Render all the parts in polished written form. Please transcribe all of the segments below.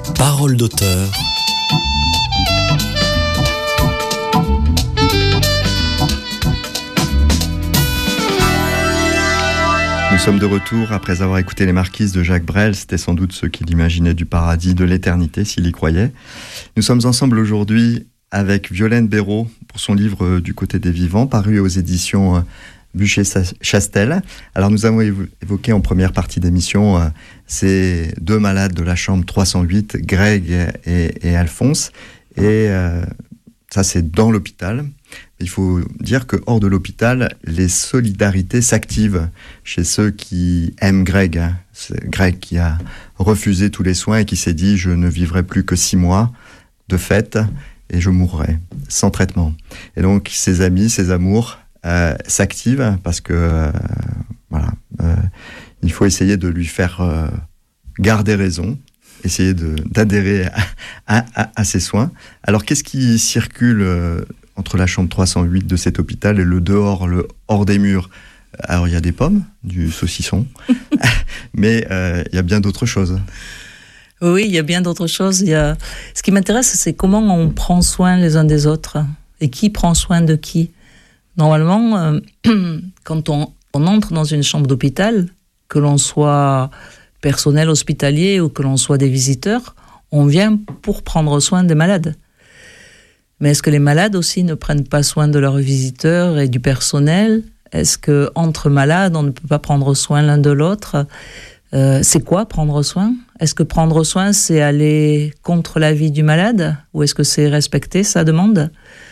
Parole d'auteur. Nous sommes de retour après avoir écouté Les Marquises de Jacques Brel. C'était sans doute ce qu'il imaginait du paradis, de l'éternité, s'il y croyait. Nous sommes ensemble aujourd'hui avec Violaine Béraud pour son livre Du côté des vivants, paru aux éditions Buchet-Chastel. Alors nous avons évoqué en première partie d'émission ces deux malades de la chambre 308, Greg et Alphonse. Et ça, c'est dans l'hôpital. Il faut dire que hors de l'hôpital, les solidarités s'activent chez ceux qui aiment Greg. C'est Greg qui a refusé tous les soins et qui s'est dit « Je ne vivrai plus que 6 mois de fête et je mourrai sans traitement ». Et donc, ses amis, ses amours s'activent parce que il faut essayer de lui faire garder raison, essayer d'adhérer à ses soins. Alors, qu'est-ce qui circule entre la chambre 308 de cet hôpital et le dehors, le hors des murs? Alors, il y a des pommes, du saucisson, mais il y a bien d'autres choses. Oui, il y a bien d'autres choses. Ce qui m'intéresse, c'est comment on prend soin les uns des autres et qui prend soin de qui. Normalement, quand on entre dans une chambre d'hôpital, que l'on soit personnel hospitalier ou que l'on soit des visiteurs, on vient pour prendre soin des malades. Mais est-ce que les malades aussi ne prennent pas soin de leurs visiteurs et du personnel? Est-ce qu'entre malades, on ne peut pas prendre soin l'un de l'autre? C'est quoi prendre soin? Est-ce que prendre soin, c'est aller contre la vie du malade? Ou est-ce que c'est respecter sa demande?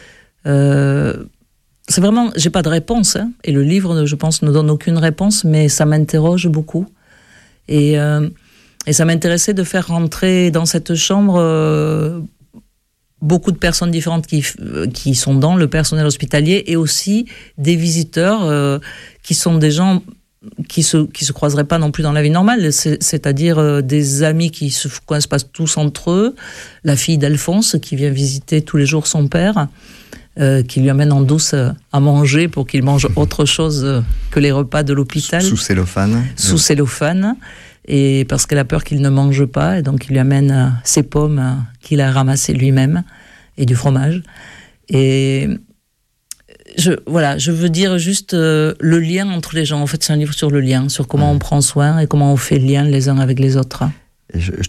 C'est vraiment, j'ai pas de réponse, et le livre, je pense, ne donne aucune réponse, mais ça m'interroge beaucoup. Et ça m'intéressait de faire rentrer dans cette chambre beaucoup de personnes différentes qui sont dans le personnel hospitalier et aussi des visiteurs qui sont des gens qui se croiseraient pas non plus dans la vie normale, c'est-à-dire des amis qui se coincent pas tous entre eux, la fille d'Alphonse qui vient visiter tous les jours son père, qui lui amène en douce à manger pour qu'il mange autre chose que les repas de l'hôpital. Sous cellophane. Sous cellophane. Et parce qu'elle a peur qu'il ne mange pas, et donc il lui amène ses pommes qu'il a ramassées lui-même, et du fromage. Et je veux dire juste le lien entre les gens. En fait, c'est un livre sur le lien, sur comment on prend soin et comment on fait lien les uns avec les autres. Et je